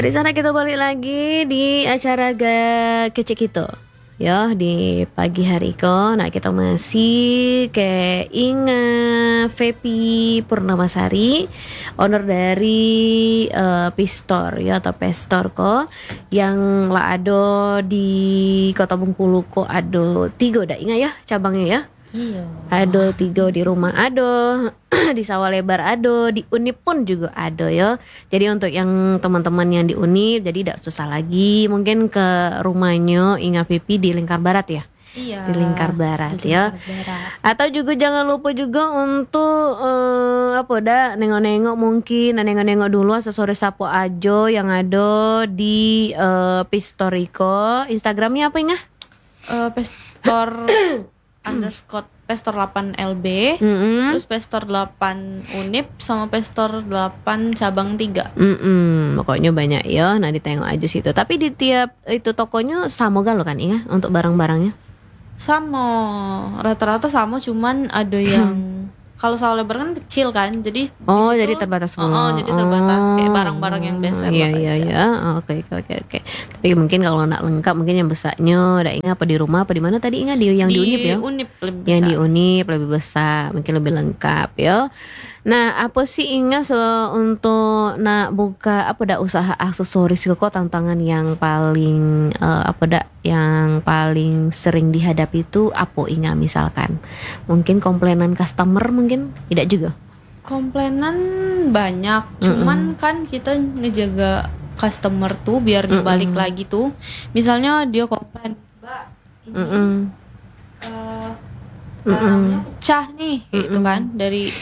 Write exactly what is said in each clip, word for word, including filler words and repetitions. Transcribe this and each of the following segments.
Di sana kita balik lagi di acara Ga Kece Kita. Ya, di pagi hari ko. Nah, kita masih ke Inga Fepi Purnamasari, owner dari uh, Pistor ya atau Pestor ko, yang lah ado di Kota Bengkulu ko ado tiga dah ingat ya cabangnya ya. Iya. Ado tiga di rumah ado, di Sawah Lebar ado, di Unip pun juga ado ya. Jadi untuk yang teman-teman yang di Unip, jadi tidak susah lagi mungkin ke rumahnya Inga Pipi di Lingkar Barat ya. Iya. Di Lingkar Barat di ya. Lingkar Barat. Atau juga jangan lupa juga untuk uh, apa dah nengok-nengok mungkin nengok-nengok dulu aksesoris sapo ajo yang ada di uh, Pistoriko. Instagramnya apa Inga? Uh, Pestor underscore Pestor delapan L B, Mm-mm. terus Pestor delapan Unip sama Pestor delapan cabang tiga. Mm-mm. Pokoknya banyak ya. Nah ditengok aja situ. Tapi di tiap itu tokonya sama gak lo kan Inga untuk barang-barangnya? Sama, rata-rata sama, cuman ada yang kalau Sawah Lebar kan kecil kan, jadi Oh di situ- jadi terbatas Oh, oh, jadi terbatas kayak barang-barang yang best seller Iya iya aja. iya. Oke oke oke oke. Tapi mungkin kalau nak lengkap mungkin yang besarnya ada Inga apa di rumah apa di mana tadi Inga di yang di, di Unip ya? Unip lebih Yang besar. di Unip lebih besar, mungkin lebih lengkap ya. Nah, apa sih Inga se- untuk nak buka apa dah usaha aksesoris kok tantangan yang paling eh, apa dah yang paling sering dihadapi itu apa Inga misalkan? Mungkin komplainan customer mungkin tidak juga. Komplainan banyak, cuman kan kita ngejaga customer tuh biar dia balik lagi tuh. Misalnya dia komplain, Mbak, ini Mm-mm. eh, barangnya pecah nih, gitu kan dari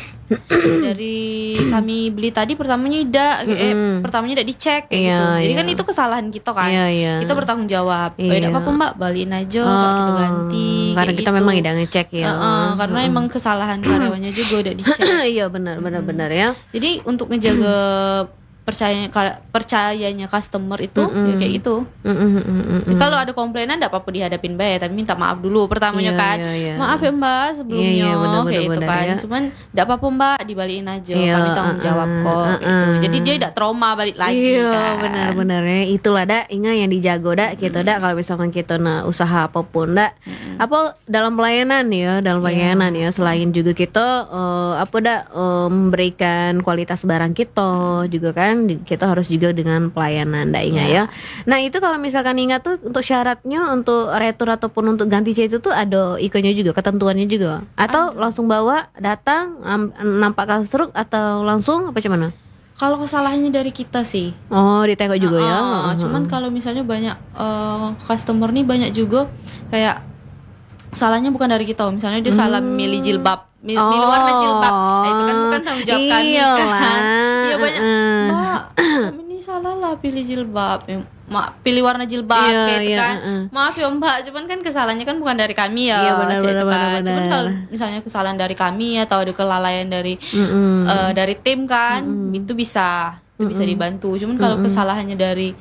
dari kami beli tadi pertamanya tidak, eh pertamanya tidak dicek kayak Iya, gitu. Jadi iya. kan itu kesalahan kita kan. Iya, iya. Kita bertanggung jawab. Oh, Iya. tidak apa-apa Mbak, balikin aja kalau kita ganti. Oh, karena kayak kita gitu. memang tidak ngecek ya. Heeh, karena emang kesalahan karyawannya juga udah dicek. Iya benar benar benar ya. Jadi untuk ngejaga percayanya percayanya customer itu ya kayak gitu. Mm, mm, mm, mm, mm. Kalau ada komplainan enggak apa-apa dihadapin Mbak ya, tapi minta maaf dulu pertamanya Iya, kan. iya, iya. Maaf ya Mbak sebelumnya Iya, iya, benar, kayak benar, itu benar, kan. ya. Cuman enggak apa-apa Mbak, dibalikin aja. Iya, Kami tanggung jawab uh, kok uh, gitu. uh. Jadi dia enggak trauma balik lagi Iya kan. benar-benar ya. Itulah dak Inga yang dijago dak gitu dak kalau misalkan kita nah usaha apapun dak apa dalam pelayanan ya dalam pelayanan ya selain juga kita eh, apa dak eh, memberikan kualitas barang kita juga kan di- kita harus juga dengan pelayanan dak Inga ya. Nah itu kalau misalkan Inga tuh untuk syaratnya untuk retur ataupun untuk ganti cat itu tuh ada ikonnya juga ketentuannya juga atau langsung bawa datang am- nampak kasruk atau langsung apa cuman? Kalau kesalahannya dari kita sih. Oh ditengok juga ya. Ah, cuman kalau misalnya banyak eh, customer nih banyak juga kayak salahnya bukan dari kita. Misalnya dia salah milih jilbab, milih, milih warna jilbab. Nah, itu kan bukan tanggung jawab kami Iyalah. kan. Iya banyak. Heeh. Mbak, kami ini salah lah pilih jilbab. Ya, Ma, pilih warna jilbab Iya, kayak gitu iya, kan. heeh. Maaf ya Mbak, cuman kan kesalahannya kan bukan dari kami ya. Iya, benar, kayak benar, gitu benar, kan. Cuman benar. kalau misalnya kesalahan dari kami atau ada kelalaian dari Mm-mm. eh, dari tim kan, itu bisa itu bisa dibantu. Cuman kalau kesalahannya dari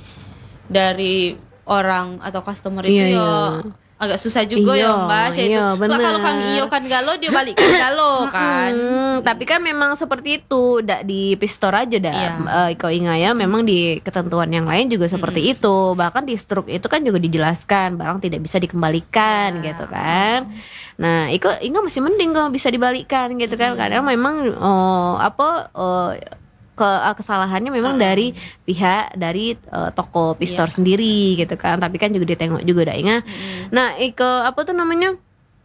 dari orang atau customer itu Iya, ya iya. agak susah juga Iya, ya Mbak. Saya iya, itu benar. kalau kami iyo kan galo dia balik kan galo kan. Hmm, tapi kan memang seperti itu, dak di Pistor aja dak. Iya. Eh, kau ingat ya, memang di ketentuan yang lain juga seperti itu. Bahkan di struk itu kan juga dijelaskan barang tidak bisa dikembalikan gitu kan. Nah, Iko Inga masih mending kalau bisa dibalikan gitu kan. Kadang memang oh, apa oh, ke kesalahannya memang dari pihak dari eh, toko Pistor sendiri gitu kan. Tapi kan juga ditengok juga dak Inga. Nah, Iko apa tuh namanya?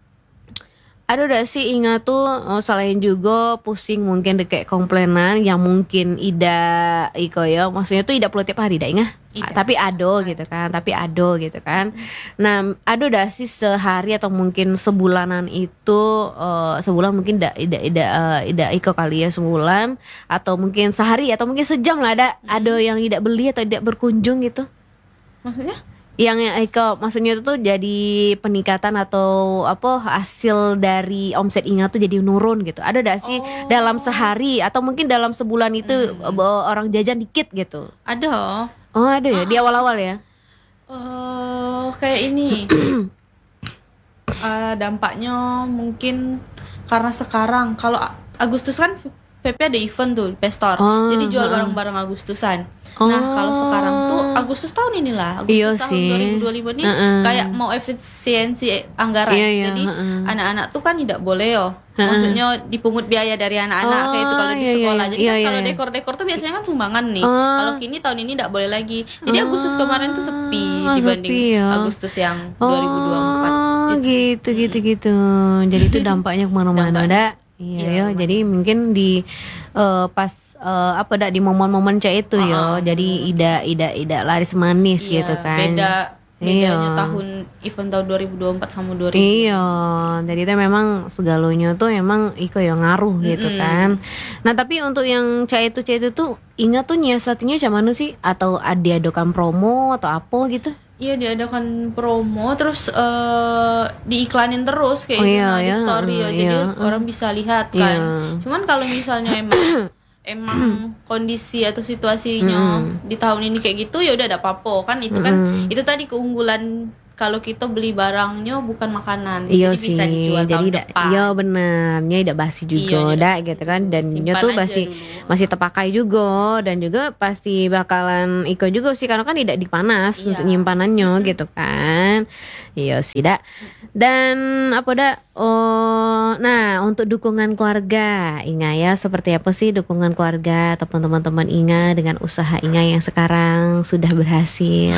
Aduh dah sih Inga tuh oh, selain juga pusing mungkin deket komplainan yang mungkin ida iko ya maksudnya tuh tidak perlu tiap hari dah Inga. Ida. Tapi ado gitu kan, tapi ado gitu kan. Nah, ado dah sih sehari atau mungkin sebulanan itu eh, sebulan mungkin ida ida ida eh, ida iko kali ya sebulan atau mungkin sehari atau mungkin sejam lah ada ada yang tidak beli atau tidak berkunjung gitu. Maksudnya? Yang yang Eko maksudnya itu tuh jadi peningkatan atau apa hasil dari omset Inga tuh jadi nurun gitu. Ada gak sih dalam sehari atau mungkin dalam sebulan itu eh, orang jajan dikit gitu? Ada. Oh ada ya di awal-awal ya. Eh kayak ini. Eh, dampaknya mungkin karena sekarang kalau A- Agustus kan P P ada event tuh Pestor. Oh, Jadi jual heeh. barang-barang Agustusan. Oh. Nah, kalau sekarang tuh Agustus tahun inilah, Agustus Iya tahun sih. dua ribu dua puluh lima nih Heeh. kayak mau efisiensi anggaran. Iya, iya, Jadi heeh. anak-anak tuh kan tidak boleh yo. Heeh. Maksudnya dipungut biaya dari anak-anak Oh, kayak itu kalau di iya, iya, sekolah. Jadi iya, kan iya, kalau iya. dekor-dekor tuh biasanya kan sumbangan nih. Oh. Kalau kini tahun ini tidak boleh lagi. Jadi Agustus kemarin tuh sepi Oh, dibanding sepi ya. Agustus yang dua ribu dua puluh empat. Oh, Itu sih. gitu gitu gitu. Jadi itu dampaknya kemana-mana, Dampaknya. dak. Iya, Iya, ya. lumayan. Jadi mungkin di eh, pas eh, apa dak di momen-momen cek itu Ah, ah, ya. Jadi ida ida ida laris manis Iya, gitu kan. Beda bedanya Iya. tahun event tahun dua ribu dua puluh empat sama dua ribu. Iya, jadi itu memang segalanya tuh emang iko ya ngaruh gitu Mm-mm. kan. Nah tapi untuk yang cah itu cah itu tuh ingat tuh nyiasatinya cuman mana sih? Atau diadakan promo atau apa gitu? Iya, diadakan promo terus eh, diiklanin terus kayak Oh, gitu iya, nah, di iya, story ya. iya, Jadi iya. orang bisa lihat kan. Iya. Cuman kalau misalnya emang emang kondisi atau situasinya di tahun ini kayak gitu ya udah ada apa-apa kan itu kan Mm-mm. itu tadi keunggulan kalau kita beli barangnya bukan makanan. Iya Jadi sih, bisa dijual jadi tahun dak- depan. iya benernya tidak basi juga, Iya, tidak dak basi gitu kan, dulu. dan nya Simpan tuh aja masih dulu. masih terpakai juga, dan juga pasti bakalan iko juga sih karena kan tidak dipanas Iya. untuk nyimpanannya gitu kan, iya sih dak. Dan apa dak? Oh, nah untuk dukungan keluarga, Inga ya seperti apa sih dukungan keluarga ataupun teman-teman Inga dengan usaha Inga yang sekarang sudah berhasil?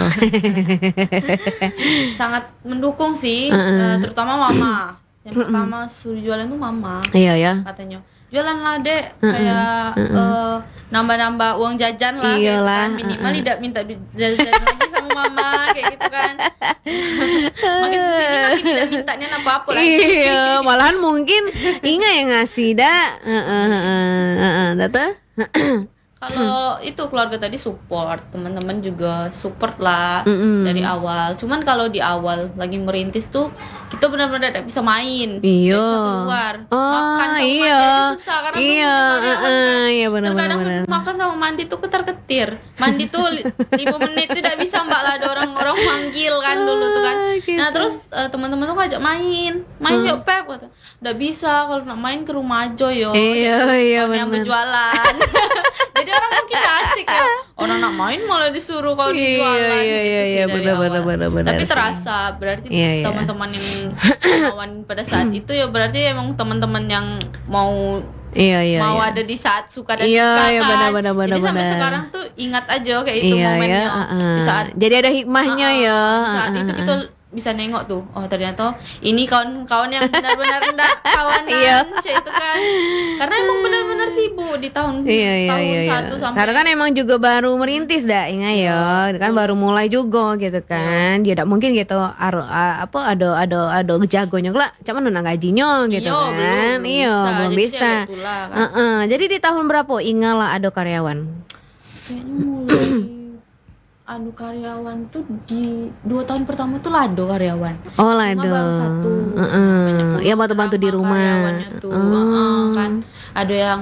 Sangat mendukung sih, eh, terutama mama. Yang pertama suruh jualan tuh mama. Iya ya. Katanya jualan lah dek kayak eh, nambah-nambah uang jajan lah kayak gitu Iyalah, kan minimal tidak minta bi- jajan lagi sama mama kayak gitu kan. Makin kesini makin tidak mintanya apa-apa lagi. Iya, malahan mungkin Inga yang ngasih dak. Heeh heeh heeh, Data? Kalau itu keluarga tadi support, teman-teman juga support lah Mm-mm. dari awal. Cuman kalau di awal lagi merintis tuh kita benar-benar tidak bisa main, tidak Iya. bisa keluar, Oh, makan sama iya. mandi aja susah karena belum Iya, punya karyawan uh-uh, kan. iya, benar, Terkadang benar, benar. makan sama mandi tuh ketar-ketir. Mandi tuh li- lima menit tuh tidak bisa mbak lah, ada orang-orang manggil kan dulu tuh kan. Ah, gitu. Nah terus eh, teman-teman tuh ngajak main, main Hmm. yuk Pep, kata. Udah bisa kalau nak main ke rumah aja yo. Iya, iya, Kalau yang benar. berjualan. Jadi orang mungkin gak asik ya. Orang nak main malah disuruh kalau Iya, dijualan iya, gitu iya, sih iya, dari benar, awal. benar, benar, benar Tapi sih. terasa berarti Iya, iya. teman-teman yang lawan pada saat itu ya berarti emang teman-teman yang mau Iya iya. mau iya. ada di saat suka dan Iya, duka iya, kan. benar, benar, benar, Jadi sampai benar. sekarang tuh ingat aja kayak itu Iya, momennya. ya, uh-uh. Di saat Jadi ada hikmahnya Uh-uh. ya. Di saat itu uh-uh. kita bisa nengok tuh, oh ternyata ini kawan-kawan yang benar-benar enggak kawanan, Iya. cek itu kan. Karena emang benar-benar sibuk di tahun Iya iya tahun iya. iya. satu sampai Karena kan emang juga baru merintis dah Inga ya, kan baru mulai juga gitu kan. Dia tidak mungkin gitu aro, a- apa ada ada ada jagonya lah, cuman nuna gajinya gitu Iya, kan. belum Iya, bisa. belum Jadi bisa. dia betulah kan. Heeh. Jadi di tahun berapa Inga lah ada karyawan? Kayaknya mulai anu karyawan tuh di dua tahun pertama tuh lado karyawan. Oh Cuma lah baru satu. Heeh. Banyak Ya bantu-bantu di nama rumah. karyawannya tuh. Oh. Heeh, kan ada yang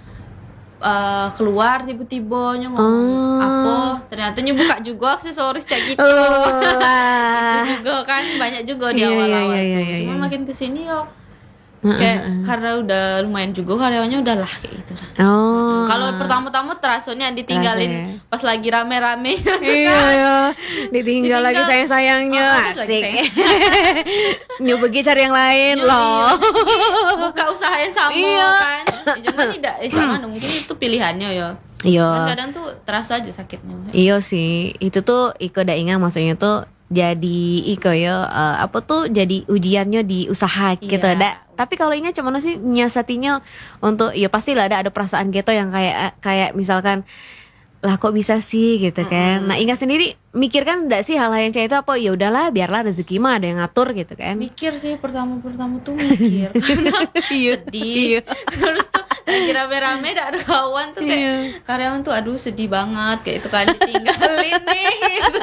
eh, keluar tiba-tiba nya ngomong Oh. apa ternyata buka juga aksesoris cek gitu. Oh lah. Itu juga kan banyak juga di Iya, iya, awal-awal iya, tuh. iya, Cuma iya. makin kesini yo kayak karena udah lumayan juga karyawannya udah lah kayak gitu lah. Oh. Kalau pertama-tama terasanya ditinggalin Terasa pas lagi rame-rame tuh Iya, kan. iya. Ditinggal, lagi Ditinggal. sayang-sayangnya, Oh, pas lagi asik. sayang. Nyu pergi cari yang lain Iya, loh. iya. Jadi buka usaha yang sama Iya. kan. Ya, cuma tidak, eh, jangan mungkin itu pilihannya ya. Cuman Iya, kadang tuh terasa aja sakitnya. iya sih. Itu tuh Iko udah ingat maksudnya tuh jadi Iko ya eh, apa tuh jadi ujiannya di usaha gitu Iya. ada. Tapi kalau ingat cuman sih nyiasatinya untuk ya pastilah ada ada perasaan gitu yang kayak kayak misalkan lah kok bisa sih gitu kan. Nah ingat sendiri mikir kan enggak sih hal-hal yang kayak itu apa ya udahlah biarlah rezeki mah ada yang ngatur gitu kan. Mikir sih pertama-pertama tuh mikir karena Iya. sedih. Terus tuh lagi rame-rame gak ada kawan tuh kayak Iya. karyawan tuh aduh sedih banget kayak itu kan ditinggalin nih. Gitu.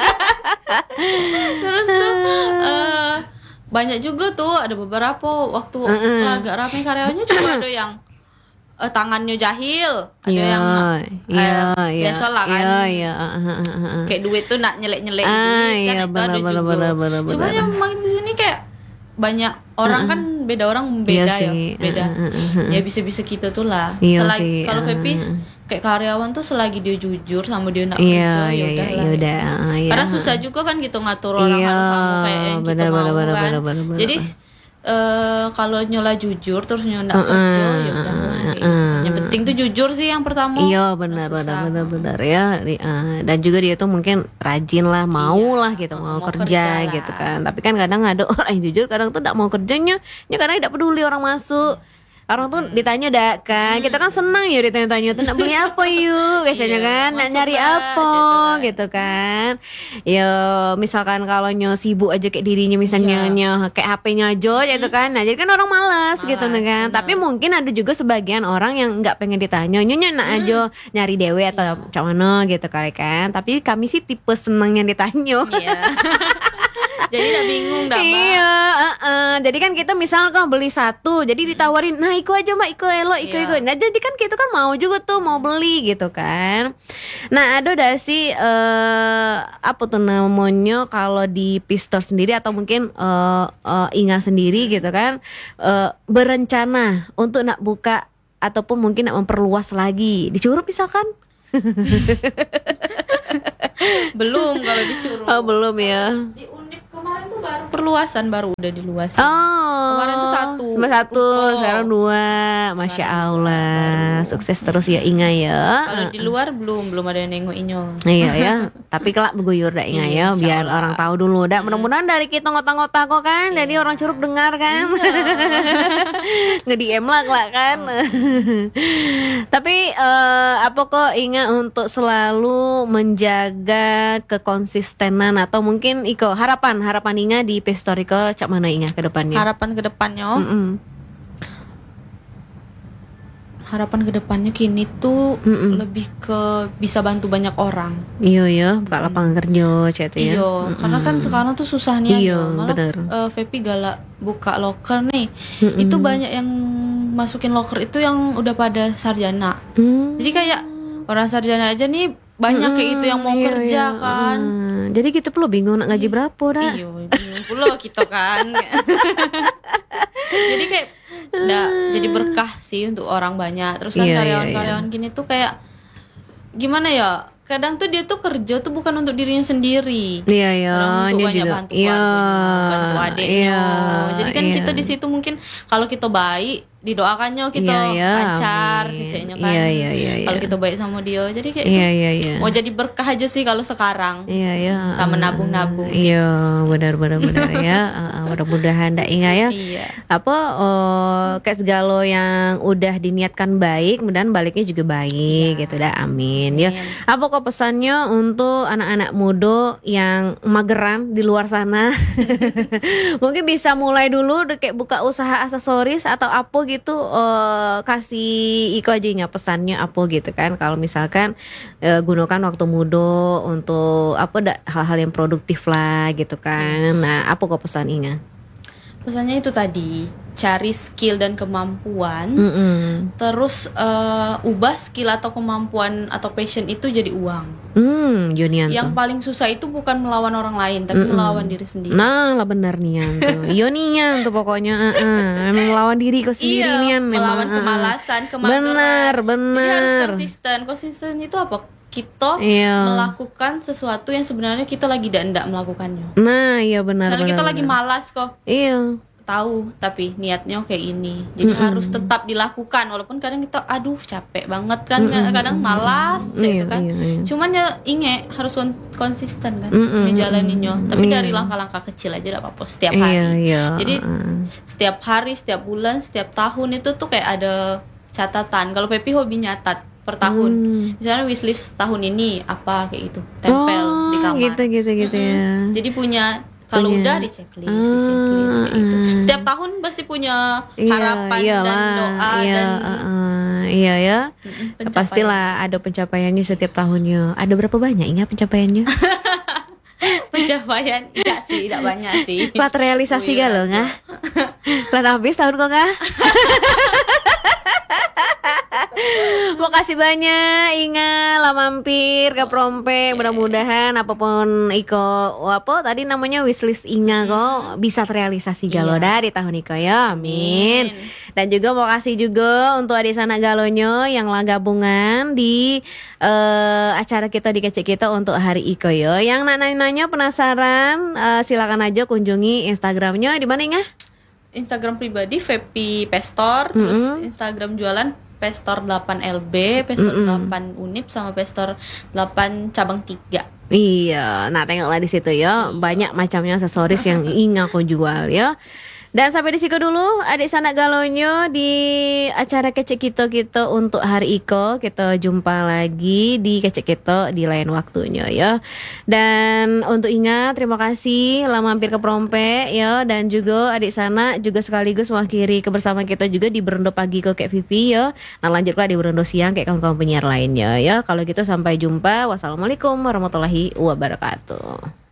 Terus tuh eh, banyak juga tuh ada beberapa waktu Mm-mm. agak rame karyawannya juga ada yang eh, tangannya jahil, ada Iya, yang iya, eh, iya. biasa lah kan. Iya, iya, ah, ah, ah, ah. Kayak duit tuh nak nyelek-nyelek Ah, duit kan iya, itu ada benar, juga. benar, benar, benar, Cuma benar. yang makin di sini kayak banyak orang kan beda orang beda Iya ya, sih. beda. Uh, uh, uh, uh. Ya bisa-bisa kita tuh lah. Iya Selagi sih, kalau uh, Pepi uh. kayak karyawan tuh selagi dia jujur sama dia nak Iya, kerja ya iya, udah iya, lah. ya udah, uh, iya. Karena susah juga kan gitu ngatur orang Iya, harus sama kayak yang kita benar, mau benar, benar, kan. benar, benar, benar. Jadi eh kalau nyola jujur terus nyola Uh, uh, kerja ya udah uh, lah. uh, kayak gitu. uh. Yang penting tuh jujur sih yang pertama. Iya benar Susah. benar benar benar ya. Di- uh, dan juga dia tuh mungkin rajin lah, mau Iya, lah gitu, mau, mau kerja, kerja lah. gitu kan. Tapi kan kadang ada orang yang jujur, kadang tuh tidak mau kerjanya, ya karena tidak peduli orang masuk. Orang tuh ditanya dah kan, kita kan senang ya ditanya-tanya tuh nak beli apa yuk, biasanya Iya, kan, nak masuk nyari lah, apa gitu gitu kan. Ya misalkan kalau nyo sibuk aja kayak dirinya misalnya Iya. nyo kayak H P-nya aja gitu kan, nah jadi kan orang malas, gitu Malas, kan. benar. Tapi mungkin ada juga sebagian orang yang nggak pengen ditanya, nyonya nak aja nyari dewe atau Iya. macam mana gitu kali kan. Tapi kami sih tipe seneng yang ditanya. Iya. Jadi udah bingung dah, Mbak. Iya, uh-uh. Jadi kan kita misal kok beli satu, jadi ditawarin, nah iko aja mbak, iko elok, iko Iya. iko. Nah jadi kan kita kan mau juga tuh mau beli gitu kan. Nah ada udah sih eh apa tuh namanya kalau di Pistor sendiri atau mungkin eh eh, Inga sendiri gitu kan, eh, berencana untuk nak buka ataupun mungkin nak memperluas lagi di Curup misalkan? Belum kalau di Curug. Oh belum ya. Di Undip kemarin tuh baru perluasan baru udah diluasin. Oh, Kemarin tuh satu. cuma satu, Oh. sekarang dua. Masya Sekarang Allah, dua, baru. sukses terus ya Inga ya. Kalau di luar belum belum ada yang nengok Inyo. Iya ya, tapi kelak beguyur dah Inga Iya, ya, biar insyaallah. orang tahu dulu. Dah mudah-mudahan dari kita ngotak-ngotak kok kan, jadi orang Curup dengar kan, nge-D M lah kelak kan. Tapi eh, apa kok Inga untuk selalu menjaga kekonsistenan atau mungkin Iko harapan harapan Inga di Pistor Iko cak mana Inga ke depannya? Harapan ke depannya, Mm-mm. harapan ke depannya kini tuh Mm-mm. lebih ke bisa bantu banyak orang. Iya ya, buka lapangan kerja cek itu ya. Iya, karena kan sekarang tuh susah nih Iya, aja. Malah bener. eh, Vepi galak buka loker nih. Mm-mm. Itu banyak yang masukin loker itu yang udah pada sarjana. Hmm. Jadi kayak orang sarjana aja nih banyak kayak itu yang mau Iya, kerja iya. kan. Hmm. Jadi gitu perlu bingung nak gaji berapa dah. Iya, bingung pula kita kan. Jadi kayak nggak jadi berkah sih untuk orang banyak. Terus kan Iya, iya, karyawan-karyawan gini tuh kayak gimana ya? Kadang tuh dia tuh kerja tuh bukan untuk dirinya sendiri. Iya ya, Kadang untuk ini banyak juga. bantu Iya, keluarganya, bantu adiknya. iya, Jadi kan iya. kita di situ mungkin kalau kita baik didoakannya kita Iya, iya, lancar amin. kerjanya kan. Iya, iya, iya, iya. Kalau kita baik sama dia, jadi kayak Iya itu iya iya. mau jadi berkah aja sih kalau sekarang. Iya ya. Sama nabung-nabung. Iya, benar-benar benar ya. Uh, uh, mudah-mudahan ndak Inga ya. Iya. Apa oh, kayak segala yang udah diniatkan baik, mudah-mudahan baliknya juga baik Iya. gitu dah. Amin. Ya. Amin. Apa kok pesannya untuk anak-anak muda yang mageran di luar sana? Mungkin bisa mulai dulu deh, kayak buka usaha aksesoris atau apa gitu, eh, kasih Iko aja nggak pesannya apa gitu kan, kalau misalkan eh, gunakan waktu muda untuk apa dah, hal-hal yang produktif lah gitu kan. Nah apa kok pesan Inga? Pesannya itu tadi, cari skill dan kemampuan, Mm-mm. terus eh, ubah skill atau kemampuan atau passion itu jadi uang. Hmm, Jonian Yang tuh. paling susah itu bukan melawan orang lain, tapi Mm-mm. melawan diri sendiri. Nah lah benar nian tuh. Iyo nian tuh pokoknya. uh, uh. Memang melawan diri kau sendiri Iya, nian. memang, melawan uh, uh. kemalasan, kemageran. Benar, Jadi harus benar. konsisten. Konsisten itu apa? Kita Iya. melakukan sesuatu yang sebenarnya kita lagi tidak melakukannya. Nah iya benar. Misalnya kita benar, lagi benar. malas kok, Iya. tahu tapi niatnya kayak ini, jadi Mm-mm. harus tetap dilakukan walaupun kadang kita aduh capek banget kan, Mm-mm. kadang malas Iya, gitu kan. iya, iya. Cuman ya inge harus kon- konsisten kan Mm-mm. ngejalaninnya, tapi Iya. dari langkah-langkah kecil aja tidak apa-apa setiap Iya hari. iya. Jadi uh. setiap hari, setiap bulan, setiap tahun itu tuh kayak ada catatan. Kalau Pepi hobi nyatat per tahun, Hmm. misalnya wishlist tahun ini apa kayak gitu, tempel Oh, di kamar. gitu gitu gitu Mm-mm. ya. Jadi punya, kalau Punya. udah di checklist, di checklist kayak gitu. Ah, ah. Setiap tahun pasti punya Iya, harapan iyalah, dan doa iya, dan uh, uh, iya ya. mm-mm, pencapaian. Pastilah ada pencapaiannya setiap tahunnya. Ada berapa banyak Inga pencapaiannya? Pencapaian enggak sih, tidak banyak sih. Plat realisasi Buyur gak lo aja. ngah? Plat habis tahun kok ngah? Makasih banyak Inga lah mampir ke Prompe. Mudah-mudahan apapun Iko apa tadi namanya wishlist Inga kok bisa terrealisasi Galo Iya. di tahun Iko ya. Amin. Amin. Dan juga mau kasih juga untuk adik sanak Galonyo yang lah gabungan di eh, acara kita di Kecek kita untuk hari Iko yo. Yang nanya-nanya penasaran eh, silakan aja kunjungi Instagramnya di mana Inga? Instagram pribadi Vepi Pestor, terus Instagram jualan Pestor delapan L B, Pestor delapan Unip sama Pestor delapan cabang tiga. Iya, nah tengoklah di situ ya, banyak macamnya aksesoris yang Inga aku jual ya. Dan sampai di situ dulu adik sanak Galonyo di acara Kecek Kita kita untuk hari Iko. Kita jumpa lagi di Kecek Kita di lain waktunya ya. Dan untuk Inga terima kasih lah mampir ke Prompe ya, dan juga adik sanak juga sekaligus mengakhiri kebersamaan kita juga di Berendo Pagi kok kayak Vivi ya. Nah lanjutlah di Berendo Siang kayak kawan-kawan penyiar lainnya ya. Kalau gitu sampai jumpa. Wassalamualaikum warahmatullahi wabarakatuh.